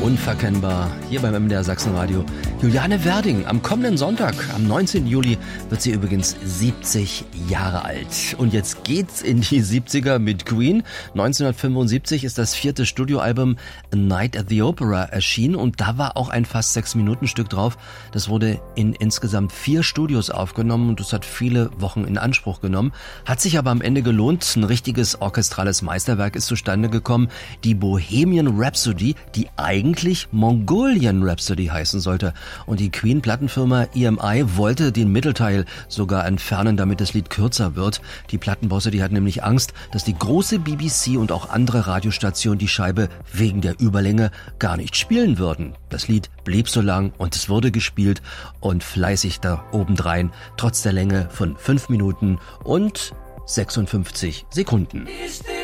unverkennbar, hier beim MDR Sachsenradio. Juliane Werding, am kommenden Sonntag, am 19. Juli, wird sie übrigens 70 Jahre alt. Und jetzt geht's in die 70er mit Queen. 1975 ist das 4. Studioalbum A Night at the Opera erschienen und da war auch ein fast 6-Minuten-Stück drauf. Das wurde in insgesamt 4 Studios aufgenommen und das hat viele Wochen in Anspruch genommen. Hat sich aber am Ende gelohnt. Ein richtiges orchestrales Meisterwerk ist zustande gekommen. Die Bohemian Rhapsody, die eigentlich Mongolian Rhapsody heißen sollte. Und die Queen-Plattenfirma EMI wollte den Mittelteil sogar entfernen, damit das Lied kürzer wird. Die Plattenbosse, die hatten nämlich Angst, dass die große BBC und auch andere Radiostationen die Scheibe wegen der Überlänge gar nicht spielen würden. Das Lied blieb so lang und es wurde gespielt und fleißig da obendrein, trotz der Länge von 5 Minuten und 56 Sekunden.